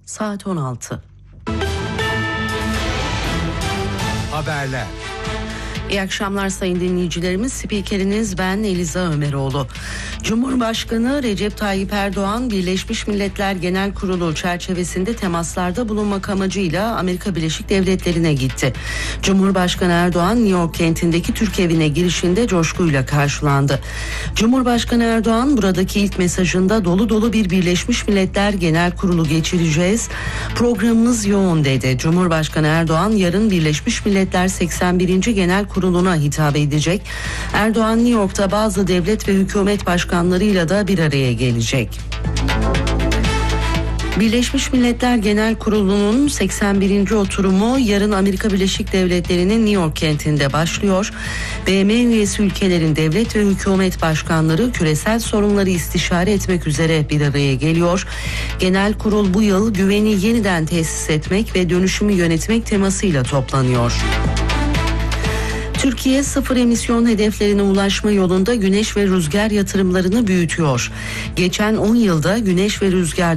Saat 16. Haberler. İyi akşamlar sayın dinleyicilerimiz. Spikeriniz ben Eliza Ömeroğlu. Cumhurbaşkanı Recep Tayyip Erdoğan, Birleşmiş Milletler Genel Kurulu çerçevesinde temaslarda bulunmak amacıyla Amerika Birleşik Devletleri'ne gitti. Cumhurbaşkanı Erdoğan, New York kentindeki Türk evine girişinde coşkuyla karşılandı. Cumhurbaşkanı Erdoğan buradaki ilk mesajında dolu dolu bir Birleşmiş Milletler Genel Kurulu geçireceğiz. Programımız yoğun dedi. Cumhurbaşkanı Erdoğan yarın Birleşmiş Milletler 81. Genel Kurulu'na hitap edecek. Erdoğan New York'ta bazı devlet ve hükümet başkanlarıyla da bir araya gelecek. Birleşmiş Milletler Genel Kurulu'nun 81. oturumu yarın Amerika Birleşik Devletleri'nin New York kentinde başlıyor. BM üyesi ülkelerin devlet ve hükümet başkanları küresel sorunları istişare etmek üzere bir araya geliyor. Genel Kurul bu yıl güveni yeniden tesis etmek ve dönüşümü yönetmek temasıyla toplanıyor. Türkiye sıfır emisyon hedeflerine ulaşma yolunda güneş ve rüzgar yatırımlarını büyütüyor. Geçen 10 yılda güneş ve rüzgar